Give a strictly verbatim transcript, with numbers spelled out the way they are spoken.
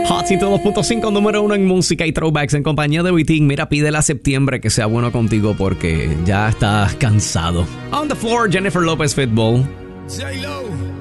Hot ciento dos punto cinco, número uno en música y throwbacks en compañía de Witin. Mira, pídele a septiembre que sea bueno contigo porque ya estás cansado. On the floor, Jennifer Lopez Pitbull. J-Lo.